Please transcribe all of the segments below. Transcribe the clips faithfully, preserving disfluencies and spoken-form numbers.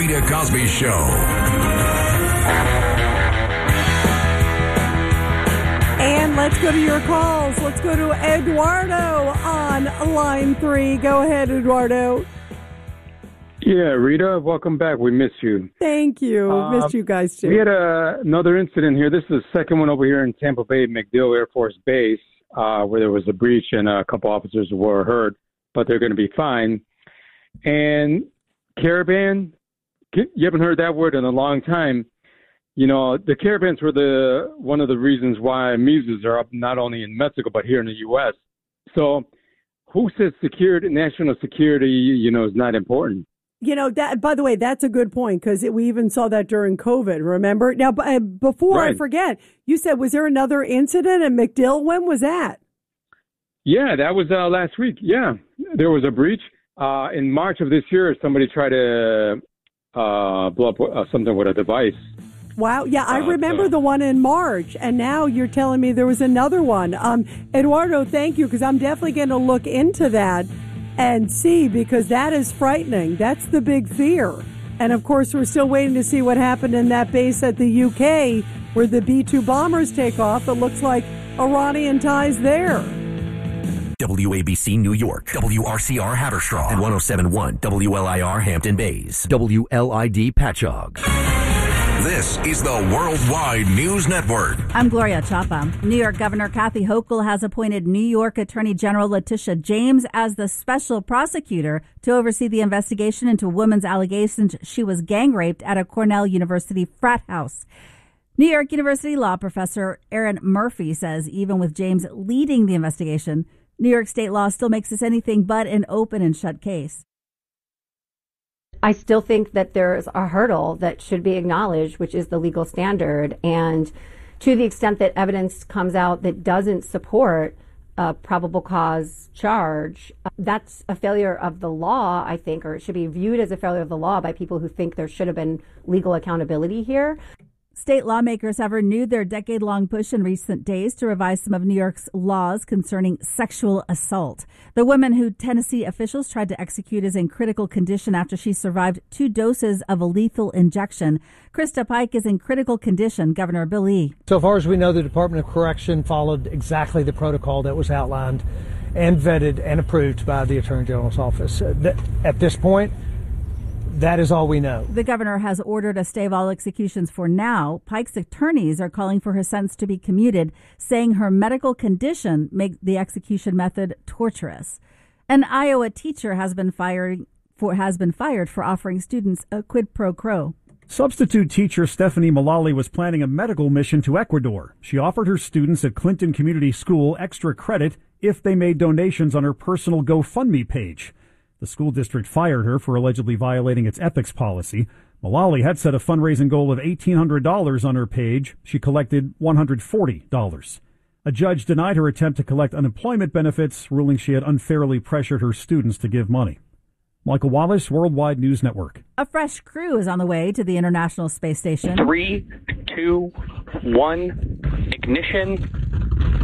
Rita Cosby Show. And let's go to your calls. Let's go to Eduardo on line three. Go ahead, Eduardo. Yeah, Rita, welcome back. We missed you. Thank you. Uh, missed you guys, too. We had a, another incident here. This is the second one over here in Tampa Bay, MacDill Air Force Base, uh, where there was a breach and a couple officers were hurt, but they're going to be fine. And Caravan, you haven't heard that word in a long time. You know, the Caravans were the one of the reasons why measles are up not only in Mexico, but here in the U S. So who says security, national security, you know, is not important? You know, that. By the way, that's a good point because we even saw that during COVID, remember? Now, b- before right. I forget, you said, was there another incident in MacDill? When was that? Yeah, that was uh, last week. Yeah, there was a breach. Uh, in March of this year, somebody tried to uh, blow up uh, something with a device. Wow. Yeah, I uh, remember so. the one in March, and now you're telling me there was another one. Um, Eduardo, thank you, because I'm definitely going to look into that and see, because that is frightening. That's the big fear. And, of course, we're still waiting to see what happened in that base at the U K where the B two bombers take off. It looks like Iranian ties there. W A B C New York, W R C R Haverstraw, and one oh seven point one W L I R Hampton Bays, W L I D Patchogue. This is the Worldwide News Network. I'm Gloria Chapa. New York Governor Kathy Hochul has appointed New York Attorney General Letitia James as the special prosecutor to oversee the investigation into a woman's allegations she was gang raped at a Cornell University frat house. New York University law professor Aaron Murphy says even with James leading the investigation, New York state law still makes this anything but an open and shut case. I still think that there's a hurdle that should be acknowledged, which is the legal standard. And to the extent that evidence comes out that doesn't support a probable cause charge, that's a failure of the law, I think, or it should be viewed as a failure of the law by people who think there should have been legal accountability here. State lawmakers have renewed their decade-long push in recent days to revise some of New York's laws concerning sexual assault. The woman who Tennessee officials tried to execute is in critical condition after she survived two doses of a lethal injection. Krista Pike is in critical condition. Governor Bill Lee. So far as we know, the Department of Correction followed exactly the protocol that was outlined and vetted and approved by the Attorney General's office. At this point, that is all we know. The governor has ordered a stay of all executions for now. Pike's attorneys are calling for her sentence to be commuted, saying her medical condition makes the execution method torturous. An Iowa teacher has been fired for has been fired for offering students a quid pro quo. Substitute teacher Stephanie Mullally was planning a medical mission to Ecuador. She offered her students at Clinton Community School extra credit if they made donations on her personal GoFundMe page. The school district fired her for allegedly violating its ethics policy. Mullally had set a fundraising goal of eighteen hundred dollars on her page. She collected one hundred forty dollars. A judge denied her attempt to collect unemployment benefits, ruling she had unfairly pressured her students to give money. Michael Wallace, Worldwide News Network. A fresh crew is on the way to the International Space Station. Three, two, one, ignition.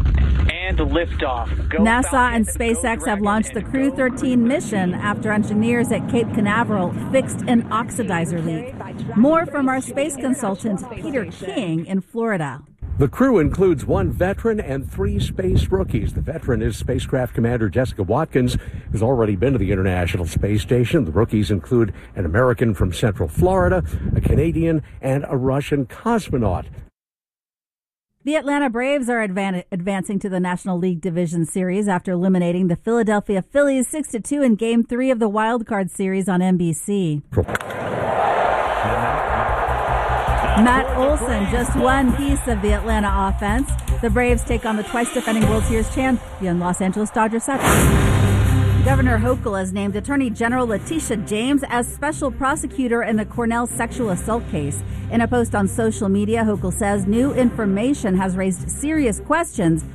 And liftoff. Go NASA Falcon, and SpaceX have launched the Crew thirteen mission after engineers at Cape Canaveral fixed an oxidizer leak. More from our space consultant, Peter King, in Florida. The crew includes one veteran and three space rookies. The veteran is spacecraft commander Jessica Watkins, who's already been to the International Space Station. The rookies include an American from Central Florida, a Canadian, and a Russian cosmonaut. The Atlanta Braves are advan- advancing to the National League Division Series after eliminating the Philadelphia Phillies six to two in Game three of the Wild Card Series on N B C. Matt Olson, just one piece of the Atlanta offense. The Braves take on the twice-defending World Series champion Los Angeles Dodgers Sox. Governor Hochul has named Attorney General Letitia James as special prosecutor in the Cornell sexual assault case. In a post on social media, Hochul says new information has raised serious questions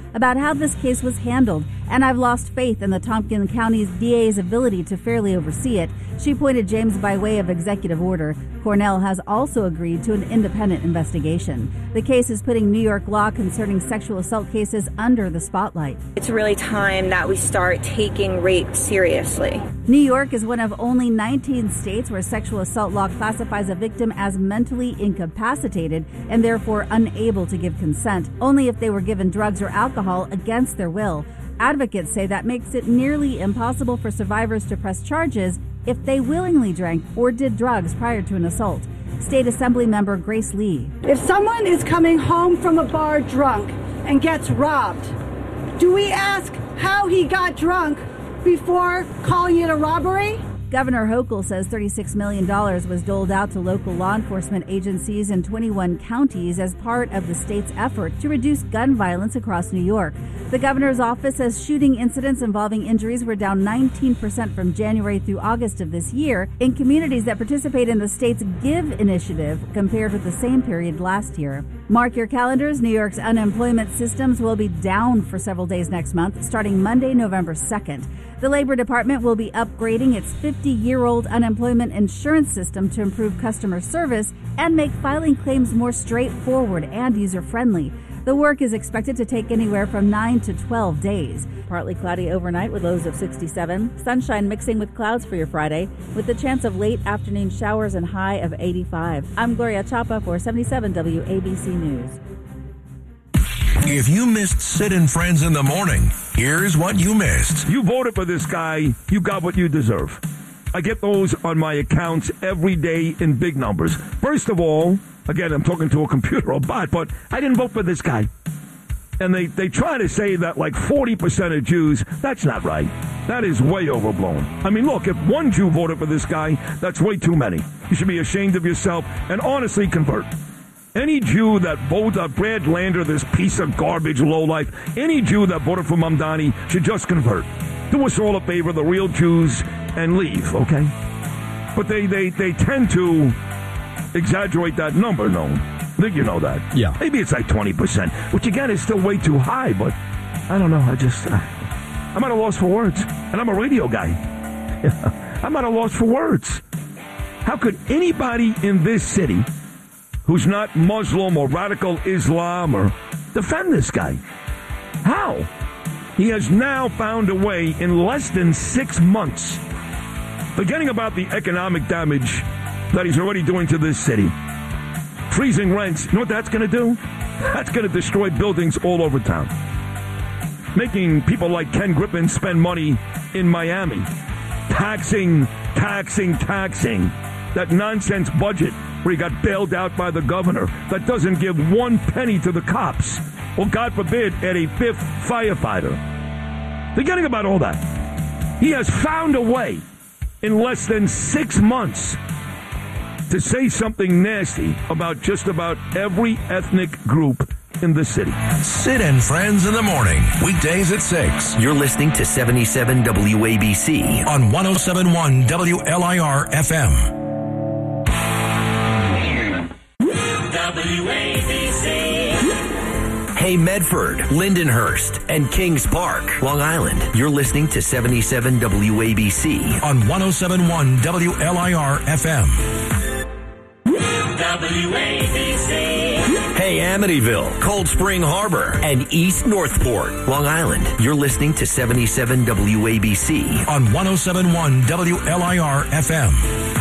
about how this case was handled, and I've lost faith in the Tompkins County's D A's ability to fairly oversee it. She appointed James by way of executive order. Cornell has also agreed to an independent investigation. The case is putting New York law concerning sexual assault cases under the spotlight. It's really time that we start taking rape seriously. New York is one of only nineteen states where sexual assault law classifies a victim as mentally incapacitated and therefore unable to give consent, only if they were given drugs or alcohol against their will. Advocates say that makes it nearly impossible for survivors to press charges if they willingly drank or did drugs prior to an assault. State Assembly member Grace Lee. If someone is coming home from a bar drunk and gets robbed, do we ask how he got drunk before calling it a robbery? Governor Hochul says thirty-six million dollars was doled out to local law enforcement agencies in twenty-one counties as part of the state's effort to reduce gun violence across New York. The governor's office says shooting incidents involving injuries were down nineteen percent from January through August of this year in communities that participate in the state's GIVE initiative compared with the same period last year. Mark your calendars. New York's unemployment systems will be down for several days next month, starting Monday, November second. The Labor Department will be upgrading its fifty-year-old unemployment insurance system to improve customer service and make filing claims more straightforward and user-friendly. The work is expected to take anywhere from nine to twelve days. Partly cloudy overnight with lows of sixty-seven. Sunshine mixing with clouds for your Friday, with the chance of late afternoon showers and high of eighty-five. I'm Gloria Chapa for seventy-seven W A B C News. If you missed Sid and Friends in the morning, here's what you missed. You voted for this guy, you got what you deserve. I get those on my accounts every day in big numbers. First of all, again, I'm talking to a computer or bot, but I didn't vote for this guy. And they, they try to say that like forty percent of Jews, that's not right. That is way overblown. I mean, look, if one Jew voted for this guy, that's way too many. You should be ashamed of yourself and honestly convert. Any Jew that voted uh, Brad Lander, this piece of garbage lowlife, any Jew that voted for Mamdani should just convert. Do us all a favor, the real Jews, and leave, okay? But they, they, they tend to exaggerate that number, no? I think you know that. Yeah. Maybe it's like twenty percent, which again is still way too high, but I don't know. I just, uh, I'm at a loss for words. And I'm a radio guy. I'm at a loss for words. How could anybody in this city who's not Muslim or radical Islam or defend this guy? How? He has now found a way in less than six months, forgetting about the economic damage that he's already doing to this city. Freezing rents, you know what that's going to do? That's going to destroy buildings all over town. Making people like Ken Griffin spend money in Miami. Taxing, taxing, taxing. That nonsense budget where he got bailed out by the governor that doesn't give one penny to the cops. Or, God forbid, add a fifth firefighter. Forgetting about all that. He has found a way in less than six months to say something nasty about just about every ethnic group in the city. Sid and Friends in the morning, weekdays at six. You're listening to seventy-seven W A B C on one oh seven point one W L I R F M. W A B C. Hey Medford, Lindenhurst, and Kings Park, Long Island. You're listening to seventy-seven W A B C on one oh seven point one W L I R F M. W A B C. Hey Amityville, Cold Spring Harbor, and East Northport, Long Island. You're listening to seventy-seven W A B C on one oh seven point one W L I R F M.